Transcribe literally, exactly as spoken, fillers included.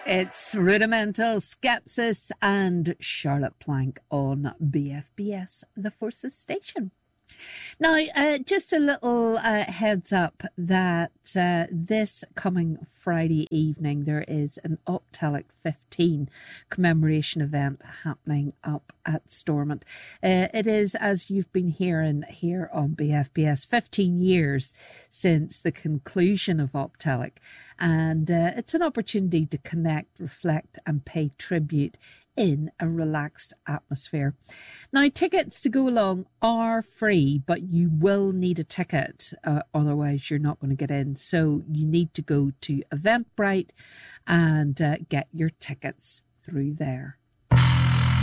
It's Rudimental Skepsis and Charlotte Plank on B F B S, the Forces Station. Now, uh, just a little uh, heads up that uh, this coming Friday evening there is an Optelic fifteen commemoration event happening up at Stormont. Uh, it is, as you've been hearing here on B F B S, fifteen years since the conclusion of Optelic, and uh, it's an opportunity to connect, reflect and pay tribute in a relaxed atmosphere. Now, tickets to go along are free, but you will need a ticket, uh, otherwise you're not going to get in. So you need to go to Eventbrite and uh, get your tickets through there.